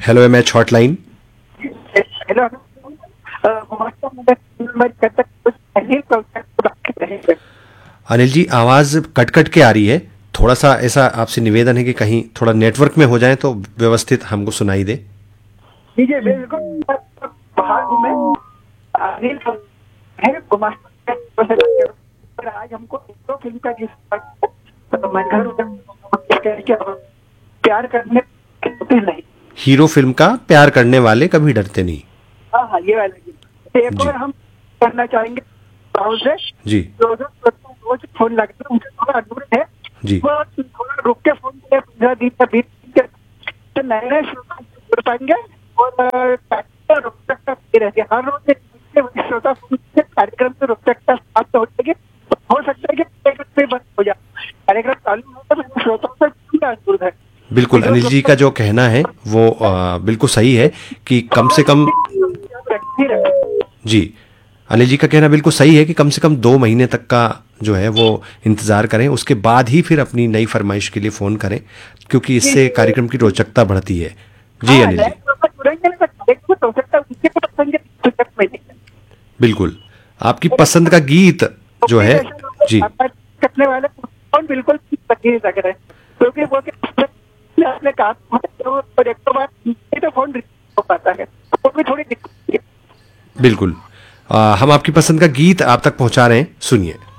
Hello MH hotline. Hello. Anil ji, आवाज cut cut के आ रही है, थोड़ा सा ऐसा आपसे निवेदन है कि कहीं थोड़ा नेटवर्क में हो जाए तो व्यवस्थित हमको सुनाई दे। जी बिल्कुल, बाहर घूमे अनिल है पर आज हमको हीरो फिल्म का प्यार करने नहीं। हीरो फिल्म का प्यार करने वाले कभी डरते नहीं। हाँ, ये वाला एक जी और हम करना चाहेंगे से जी रोज फोन लगता है, उनसे थोड़ा अनुरोध है जी वो थोड़ा रुक के फोन करें, 15 दिन या 20 दिन के तो नए नए श्रोता जुड़ पाएंगे और रोचकता रहती है। हर रोज श्रोता कार्यक्रम से रोचकता समाप्त हो जाएगी। हो सकता है कि बंद हो जाए, कार्यक्रम चालू हो तो श्रोताओं से अनुरोध है। बिल्कुल, अनिल जी का जो कहना है वो बिल्कुल सही है कि कम से कम जी, अनिल जी का कहना बिल्कुल सही है कि कम से कम 2 महीने तक का जो है वो इंतज़ार करें, उसके बाद ही फिर अपनी नई फरमाइश के लिए फ़ोन करें, क्योंकि इससे कार्यक्रम की रोचकता बढ़ती है। जी अनिल जी, बिल्कुल। आपकी पसंद का गीत जो है, जी करने वाले बिल्कुल नहीं लग रहे, क्योंकि वो अपने काम प्रोजेक्टों बाद तो फोन हो पाता है, वो भी थोड़ी दिक्कत है। बिल्कुल। हम आपकी पसंद का गीत आप तक पहुंचा रहे हैं, सुनिए।